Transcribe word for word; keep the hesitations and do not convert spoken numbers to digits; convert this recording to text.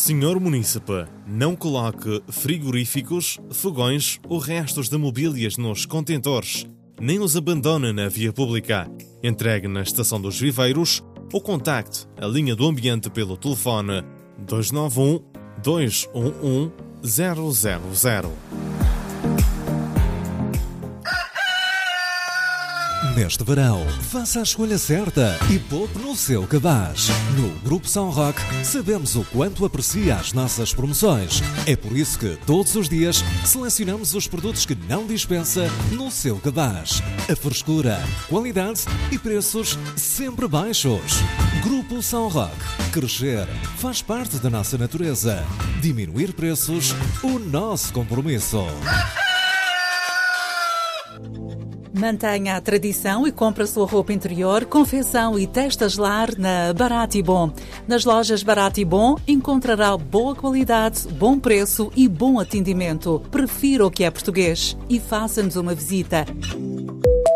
senhor Munícipe, não coloque frigoríficos, fogões ou restos de mobílias nos contentores, nem os abandone na via pública. Entregue na Estação dos Viveiros ou contacte a linha do ambiente pelo telefone dois nove um, dois um um, zero zero zero. Neste verão, faça a escolha certa e poupe no seu cabaz. No Grupo São Roque, sabemos o quanto aprecia as nossas promoções. É por isso que, todos os dias, selecionamos os produtos que não dispensa no seu cabaz. A frescura, qualidade e preços sempre baixos. Grupo São Roque. Crescer faz parte da nossa natureza. Diminuir preços, o nosso compromisso. Mantenha a tradição e compre a sua roupa interior, confecção e testas lar na Barato e Bom. Nas lojas Barato e Bom encontrará boa qualidade, bom preço e bom atendimento. Prefira o que é português e faça-nos uma visita.